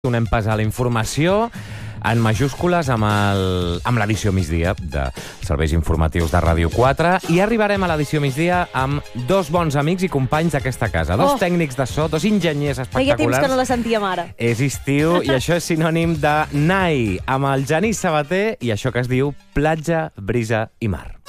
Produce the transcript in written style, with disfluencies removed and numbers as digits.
Donem pas a la informació en majúscules amb l'edició migdia de Serveis Informatius de Ràdio 4 i arribarem a l'edició migdia amb dos bons amics i companys d'aquesta casa, dos tècnics de so, dos enginyers espectaculars. Feia temps que no la sentíem ara. És estiu i això és sinònim de Nai, amb el Genís Sabater i això que es diu platja, brisa i mar.